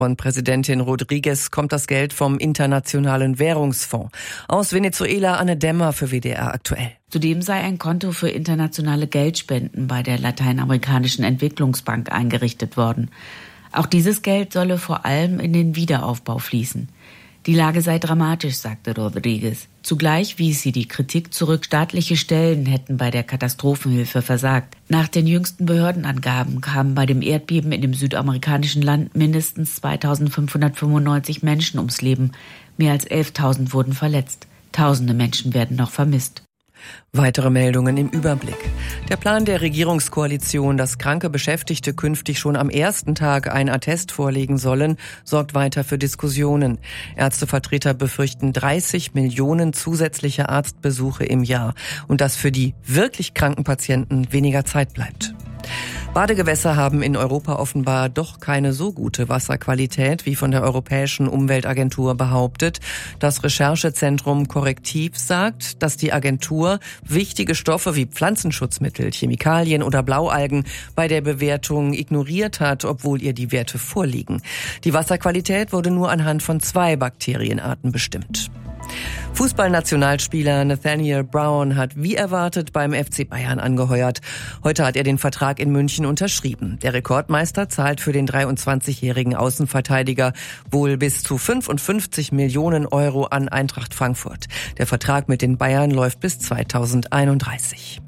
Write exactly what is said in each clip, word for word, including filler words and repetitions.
Von Präsidentin Rodriguez kommt das Geld vom Internationalen Währungsfonds. Aus Venezuela Anne Dämmer für W D R aktuell. Zudem sei ein Konto für internationale Geldspenden bei der Lateinamerikanischen Entwicklungsbank eingerichtet worden. Auch dieses Geld solle vor allem in den Wiederaufbau fließen. Die Lage sei dramatisch, sagte Rodriguez. Zugleich wies sie die Kritik zurück, staatliche Stellen hätten bei der Katastrophenhilfe versagt. Nach den jüngsten Behördenangaben kamen bei dem Erdbeben in dem südamerikanischen Land mindestens zweitausendfünfhundertfünfundneunzig Menschen ums Leben. Mehr als elftausend wurden verletzt. Tausende Menschen werden noch vermisst. Weitere Meldungen im Überblick. Der Plan der Regierungskoalition, dass kranke Beschäftigte künftig schon am ersten Tag einen Attest vorlegen sollen, sorgt weiter für Diskussionen. Ärztevertreter befürchten dreißig Millionen zusätzliche Arztbesuche im Jahr und dass für die wirklich kranken Patienten weniger Zeit bleibt. Badegewässer haben in Europa offenbar doch keine so gute Wasserqualität wie von der Europäischen Umweltagentur behauptet. Das Recherchezentrum Correctiv sagt, dass die Agentur wichtige Stoffe wie Pflanzenschutzmittel, Chemikalien oder Blaualgen bei der Bewertung ignoriert hat, obwohl ihr die Werte vorliegen. Die Wasserqualität wurde nur anhand von zwei Bakterienarten bestimmt. Fußballnationalspieler Nathaniel Brown hat wie erwartet beim F C Bayern angeheuert. Heute hat er den Vertrag in München unterschrieben. Der Rekordmeister zahlt für den dreiundzwanzigjährigen Außenverteidiger wohl bis zu fünfundfünfzig Millionen Euro an Eintracht Frankfurt. Der Vertrag mit den Bayern läuft bis zweitausendeinunddreißig.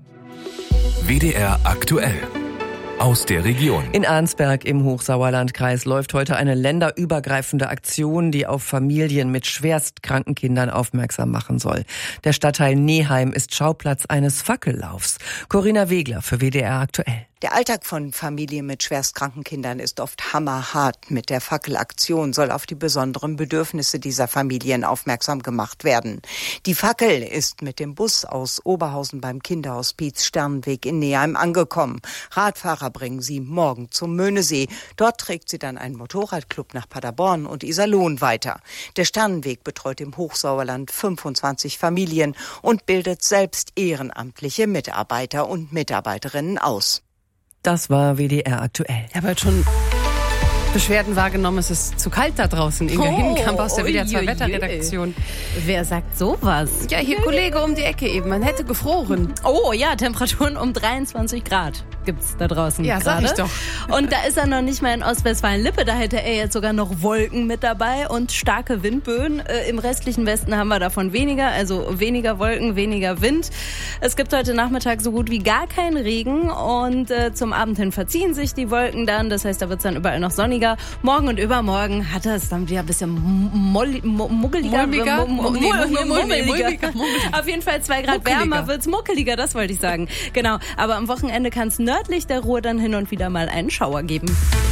W D R aktuell. Aus der Region. In Arnsberg im Hochsauerlandkreis läuft heute eine länderübergreifende Aktion, die auf Familien mit schwerstkranken Kindern aufmerksam machen soll. Der Stadtteil Neheim ist Schauplatz eines Fackellaufs. Corinna Wegler für W D R aktuell. Der Alltag von Familien mit schwerstkranken Kindern ist oft hammerhart. Mit der Fackelaktion soll auf die besonderen Bedürfnisse dieser Familien aufmerksam gemacht werden. Die Fackel ist mit dem Bus aus Oberhausen beim Kinderhospiz Sternenweg in Neheim angekommen. Radfahrer bringen sie morgen zum Möhnesee. Dort trägt sie dann einen Motorradclub nach Paderborn und Iserlohn weiter. Der Sternenweg betreut im Hochsauerland fünfundzwanzig Familien und bildet selbst ehrenamtliche Mitarbeiter und Mitarbeiterinnen aus. Das war W D R aktuell. Ich habe heute schon Beschwerden wahrgenommen, es ist zu kalt da draußen. Inga oh, Hinkamp aus der oh, W D R zwei je, Wetterredaktion. Wer sagt sowas? Ja, hier Kollege um die Ecke eben, man hätte gefroren. Oh ja, Temperaturen um dreiundzwanzig Grad gibt's da draußen. Ja, grade. sag ich doch. Und da ist er noch nicht mal in Ostwestfalen-Lippe, da hätte er jetzt sogar noch Wolken mit dabei und starke Windböen. Äh, Im restlichen Westen haben wir davon weniger, also weniger Wolken, weniger Wind. Es gibt heute Nachmittag so gut wie gar keinen Regen und äh, zum Abend hin verziehen sich die Wolken dann, das heißt, da wird's dann überall noch sonniger. Morgen und übermorgen hat es dann wieder ein bisschen molli, mo, muggeliger. Mulmiger? Mo, mo, Nee, mo, mulmiger, mummeliger. mulmiger, mulmiger. Auf jeden Fall zwei Grad Muckeliger. wärmer wird's, muckeliger, das wollte ich sagen. Genau, aber am Wochenende kann es nördlich der Ruhr dann hin und wieder mal einen Schauer geben.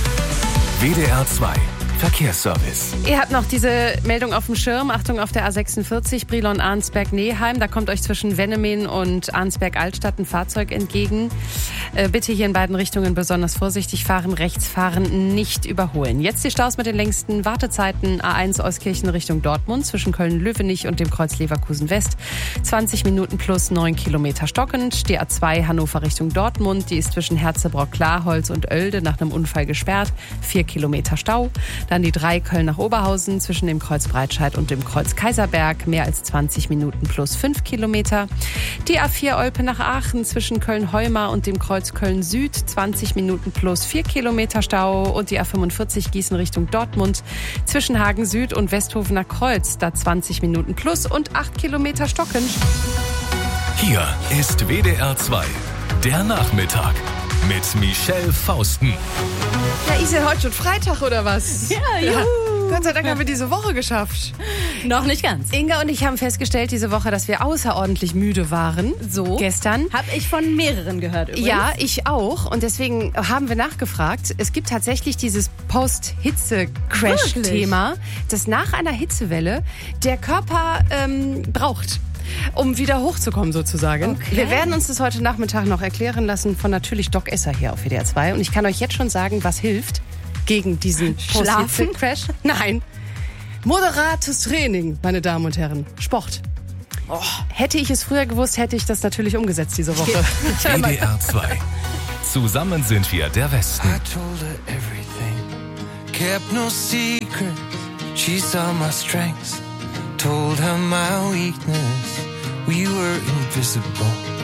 W D R zwei Verkehrsservice. Ihr habt noch diese Meldung auf dem Schirm. Achtung auf der A sechsundvierzig, Brilon-Arnsberg-Neheim. Da kommt euch zwischen Wennemen und Arnsberg-Altstadt ein Fahrzeug entgegen. Äh, bitte hier in beiden Richtungen besonders vorsichtig fahren. Rechts fahren, nicht überholen. Jetzt die Staus mit den längsten Wartezeiten. A eins Euskirchen Richtung Dortmund zwischen Köln-Löwenich und dem Kreuz Leverkusen West. zwanzig Minuten plus neun Kilometer stockend. Die A zwei Hannover Richtung Dortmund. Die ist zwischen Herzebrock-Klarholz und Oelde nach einem Unfall gesperrt. vier Kilometer Stau. Dann die drei Köln nach Oberhausen zwischen dem Kreuz Breitscheid und dem Kreuz Kaiserberg. Mehr als zwanzig Minuten plus fünf Kilometer. Die A vier Olpe nach Aachen zwischen Köln-Heumar und dem Kreuz Köln Süd. zwanzig Minuten plus vier Kilometer Stau. Und die A fünfundvierzig Gießen Richtung Dortmund zwischen Hagen Süd und Westhofener Kreuz. Da zwanzig Minuten plus und acht Kilometer stockend. Hier ist W D R zwei, der Nachmittag mit Michelle Fausten. Ja, ist ja heute schon Freitag oder was? Ja, juhu. Gott sei Dank haben wir diese Woche geschafft. Noch nicht ganz. Inga und ich haben festgestellt diese Woche, dass wir außerordentlich müde waren. So? Gestern. Hab ich von mehreren gehört übrigens. Ja, ich auch. Und deswegen haben wir nachgefragt. Es gibt tatsächlich dieses Post-Hitze-Crash-Thema, das nach einer Hitzewelle der Körper ähm, braucht, um wieder hochzukommen sozusagen. Okay. Wir werden uns das heute Nachmittag noch erklären lassen von natürlich Doc Esser hier auf W D R zwei. Und ich kann euch jetzt schon sagen, was hilft gegen diesen Post-Hitze-Crash. Nein, moderates Training, meine Damen und Herren. Sport. Oh. Hätte ich es früher gewusst, hätte ich das natürlich umgesetzt diese Woche. W D R zwei. Zusammen sind wir der Westen. kept no secret. She saw my strengths, told her my weakness. We were invisible.